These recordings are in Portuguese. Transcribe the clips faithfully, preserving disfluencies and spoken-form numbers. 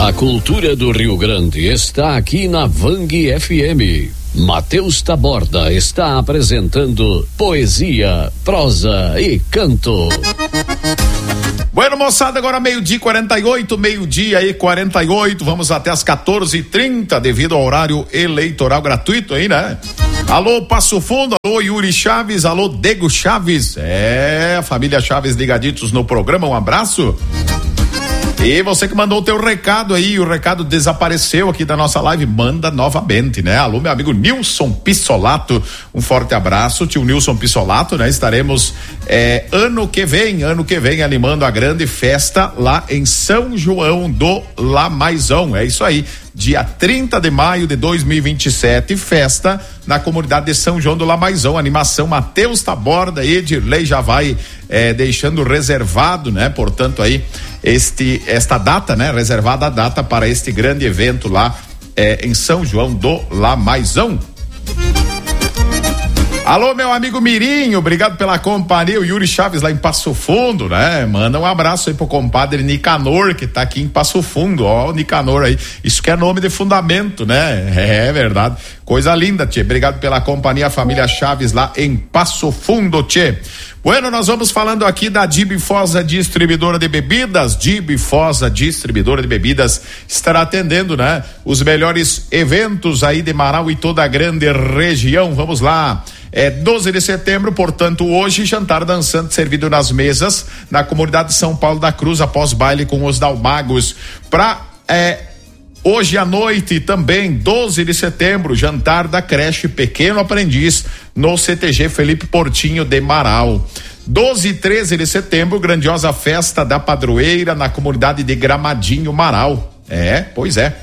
A cultura do Rio Grande está aqui na Vang F M. Matheus Taborda está apresentando poesia, prosa e canto. Bueno, moçada, agora meio-dia e quarenta e oito, meio-dia e quarenta e oito, vamos até as quatorze e trinta, devido ao horário eleitoral gratuito aí, né? Alô, Passo Fundo, alô, Yuri Chaves, alô, Dego Chaves, é, a família Chaves ligaditos no programa, um abraço. E você que mandou o teu recado aí, o recado desapareceu aqui da nossa live, manda novamente, né? Alô, meu amigo Nilson Pissolato, um forte abraço, tio Nilson Pissolato, né? Estaremos é, ano que vem, ano que vem animando a grande festa lá em São João do Lamaizão, é isso aí. Dia trinta de maio de dois mil e vinte e sete, festa na comunidade de São João do Lamaizão, animação Matheus Taborda, Edirley já vai é, deixando reservado, né? Portanto aí, este, esta data, né? Reservada a data para este grande evento lá é, em São João do Lamaizão. Alô, meu amigo Mirinho, obrigado pela companhia, o Yuri Chaves lá em Passo Fundo, né? Manda um abraço aí pro compadre Nicanor, que tá aqui em Passo Fundo, ó, o Nicanor aí, isso que é nome de fundamento, né? É verdade, coisa linda, tchê, obrigado pela companhia, a família Chaves lá em Passo Fundo, tchê. Bueno, nós vamos falando aqui da Dibifosa Distribuidora de Bebidas. Dibifosa Distribuidora de Bebidas estará atendendo, né? Os melhores eventos aí de Marau e toda a grande região. Vamos lá. É doze de setembro, portanto, hoje, jantar dançante servido nas mesas na comunidade de São Paulo da Cruz, após baile com os Dalmagos. Pra, é, hoje à noite também, doze de setembro, jantar da creche Pequeno Aprendiz no C T G Felipe Portinho de Marau. doze e treze de setembro, grandiosa festa da padroeira na comunidade de Gramadinho, Marau. É, pois é.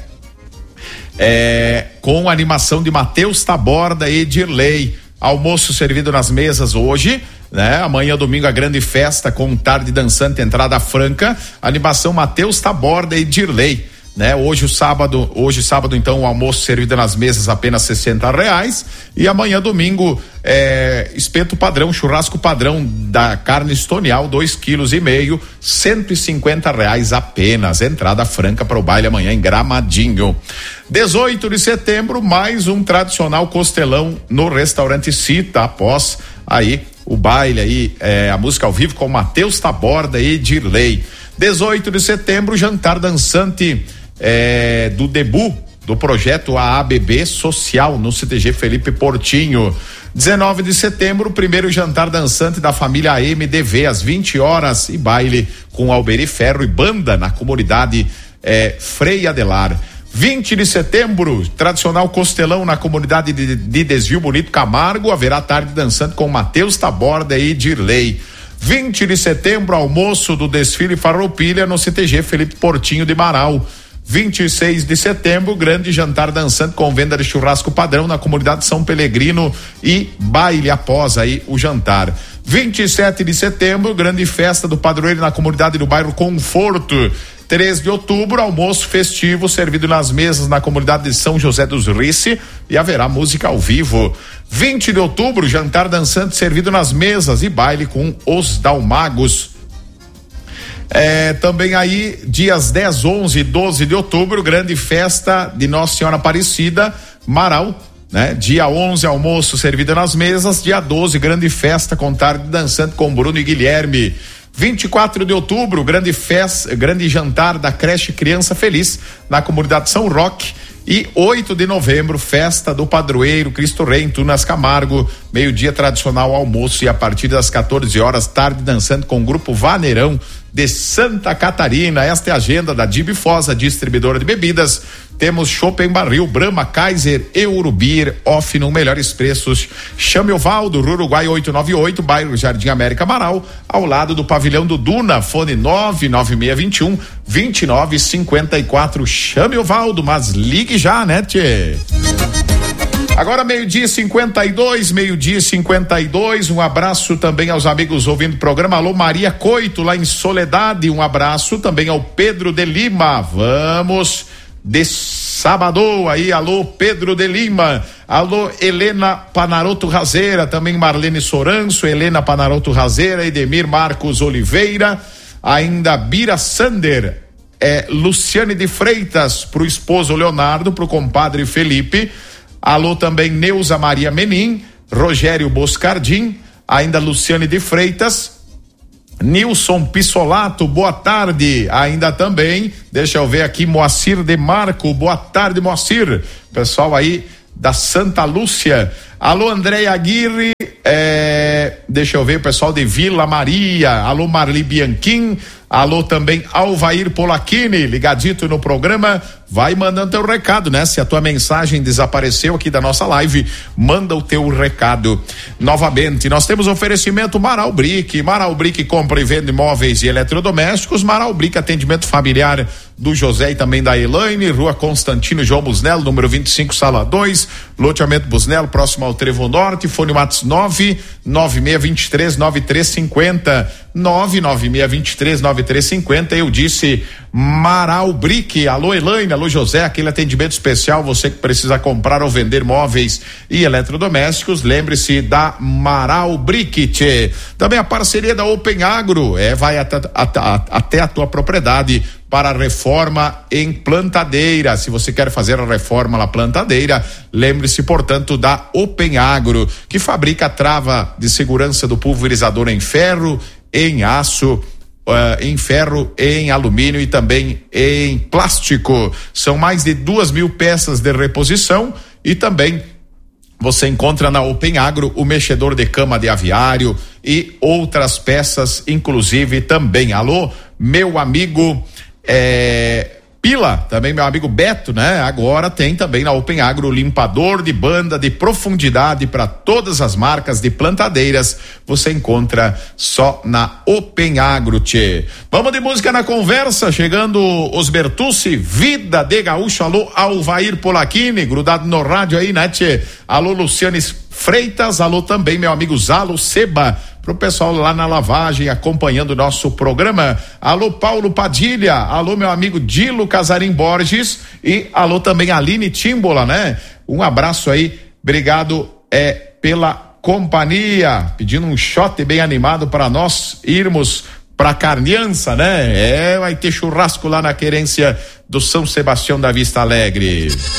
É, com animação de Matheus Taborda e Edirley. Almoço servido nas mesas hoje, né? Amanhã, domingo, a grande festa com tarde dançante, entrada franca, animação Matheus Taborda e Edirley, né? Hoje o sábado, hoje sábado então o almoço servido nas mesas apenas sessenta reais e amanhã domingo é, espeto padrão, churrasco padrão da carne estonial, dois quilos e meio, cento e cinquenta reais apenas, entrada franca para o baile amanhã em Gramadinho. dezoito de setembro, mais um tradicional costelão no restaurante Cita, após aí o baile aí, é, a música ao vivo com Matheus Taborda e Edirley. dezoito de setembro, jantar dançante é, do debut do projeto A A B B Social no C T G Felipe Portinho. dezenove de setembro, primeiro jantar dançante da família M D V às vinte horas e baile com Alberi Ferro e banda na comunidade é, Frei Adelar. vinte de setembro, tradicional costelão na comunidade de, de Desvio Bonito Camargo, haverá tarde dançante com Matheus Taborda e Edirley. vinte de setembro, almoço do desfile Farroupilha no C T G Felipe Portinho de Marau. vinte e seis de setembro, grande jantar dançante com venda de churrasco padrão na comunidade São Pelegrino e baile após aí o jantar. vinte e sete de setembro, grande festa do padroeiro na comunidade do bairro Conforto. três de outubro, almoço festivo servido nas mesas na comunidade de São José dos Rice e haverá música ao vivo. vinte de outubro, jantar dançante servido nas mesas e baile com os Dalmagos. É, também aí, dias dez, onze e doze de outubro, grande festa de Nossa Senhora Aparecida, Marau, né? Dia onze, almoço servido nas mesas, dia doze, grande festa com tarde dançante com Bruno e Guilherme. vinte e quatro de outubro, grande festa, grande jantar da creche Criança Feliz na comunidade São Roque. E oito de novembro, festa do padroeiro Cristo Rei em Tunas Camargo, meio-dia tradicional almoço e a partir das quatorze horas, tarde dançante com o grupo Vaneirão de Santa Catarina. Esta é a agenda da Dibifosa Distribuidora de Bebidas. Temos chopp em barril, Brahma, Kaiser, Eurobir, off no melhores preços. Chame o Valdo, Uruguai oito nove oito, bairro Jardim América Marau, ao lado do pavilhão do Duna, fone nove nove seis dois um, dois nove cinco quatro. Chame o Valdo, mas ligue já, né, tchê? Agora meio-dia e cinquenta e dois, meio-dia e cinquenta e dois, um abraço também aos amigos ouvindo o programa. Alô, Maria Coito, lá em Soledade, um abraço também ao Pedro de Lima. Vamos de sábado aí, alô, Pedro de Lima. Alô, Helena Panaroto Razeira, também Marlene Soranço, Helena Panaroto Razeira, Edemir Marcos Oliveira, ainda Bira Sander, é, Luciane de Freitas, pro esposo Leonardo, pro compadre Felipe. Alô também Neuza Maria Menin, Rogério Boscardim, ainda Luciane de Freitas, Nilson Pissolato, boa tarde, ainda também, deixa eu ver aqui, Moacir de Marco, boa tarde, Moacir, pessoal aí da Santa Lúcia. Alô, André Aguirre, é, deixa eu ver o pessoal de Vila Maria, alô, Marli Bianchim, alô também Alvair Polacchini, ligadito no programa, vai mandando teu recado, né? Se a tua mensagem desapareceu aqui da nossa live, manda o teu recado. Novamente, nós temos oferecimento Maral Brick, Maral Brick compra e vende imóveis e eletrodomésticos, Maral Brick atendimento familiar do José e também da Elaine, Rua Constantino João Busnello, número vinte e cinco, sala dois, loteamento Busnello, próximo ao Trevo Norte, fone Whats nove nove seis dois três nove três cinco zero, nove nove seis dois três nove três cinco zero. Eu disse Maral Brick. Alô, Elaine, alô, José, aquele atendimento especial, você que precisa comprar ou vender móveis e eletrodomésticos, lembre-se da Maral Brick. Tchê. Também a parceria da Open Agro, é, vai até, até, até a tua propriedade para a reforma em plantadeira. Se você quer fazer a reforma na plantadeira, lembre-se, portanto, da Open Agro, que fabrica a trava de segurança do pulverizador em ferro, em aço, Uh, em ferro, em alumínio e também em plástico. São mais de duas mil peças de reposição e também você encontra na Open Agro o mexedor de cama de aviário e outras peças, inclusive também. Alô, meu amigo é, Pila, também meu amigo Beto, né? Agora tem também na Open Agro limpador de banda de profundidade para todas as marcas de plantadeiras. Você encontra só na Open Agro, tchê. Vamos de música na conversa, chegando os Bertucci, Vida de Gaúcho. Alô, Alvair Polacchini, grudado no rádio aí, né, tchê? Alô, Luciane Freitas, alô também meu amigo Zalo Seba, pro pessoal lá na lavagem acompanhando o nosso programa. Alô, Paulo Padilha, alô, meu amigo Dilo Casarim Borges e alô também Aline Tímbola, né? Um abraço aí, obrigado é, pela companhia, pedindo um shot bem animado para nós irmos pra Carniança, né? É, vai ter churrasco lá na querência do São Sebastião da Vista Alegre.